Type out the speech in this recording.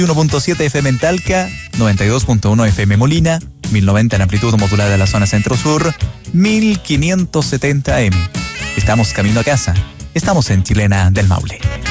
1.7 FM en Talca, 92.1 FM Molina, 1090 en amplitud modulada de la zona centro-sur, 1570 AM. Estamos camino a casa. Estamos en Chilena del Maule.